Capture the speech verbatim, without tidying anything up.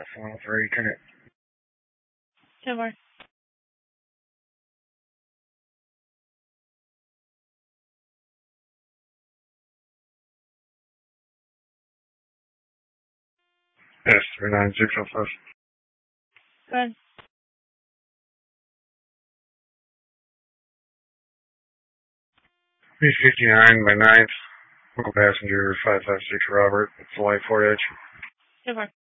F one oh three, turn it. ten four. S three nine six oh five. Go ahead. B fifty-nine by ninth. Local passenger five five six Robert. It's Light Ford Edge. ten four.